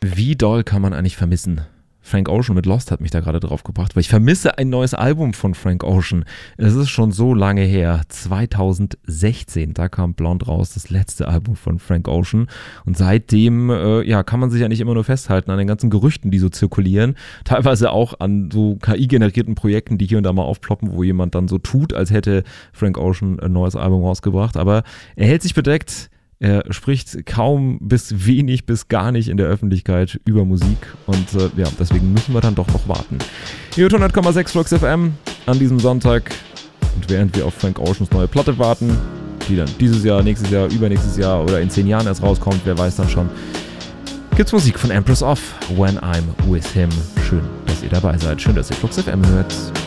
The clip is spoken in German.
Wie doll kann man eigentlich vermissen? Frank Ocean mit Lost hat mich da gerade drauf gebracht, weil ich vermisse ein neues Album von Frank Ocean. Es ist schon so lange her, 2016, da kam Blonde raus, das letzte Album von Frank Ocean. Und seitdem kann man sich ja nicht immer nur festhalten an den ganzen Gerüchten, die so zirkulieren. Teilweise auch an so KI-generierten Projekten, die hier und da mal aufploppen, wo jemand dann so tut, als hätte Frank Ocean ein neues Album rausgebracht. Aber er hält sich bedeckt. Er spricht kaum bis wenig bis gar nicht in der Öffentlichkeit über Musik und deswegen müssen wir dann doch noch warten. Hier 100,6 Flux FM an diesem Sonntag und während wir auf Frank Oceans neue Platte warten, die dann dieses Jahr, nächstes Jahr, übernächstes Jahr oder in 10 Jahren erst rauskommt, wer weiß dann schon, gibt's Musik von Empress of When I'm With Him. Schön, dass ihr dabei seid. Schön, dass ihr Flux FM hört.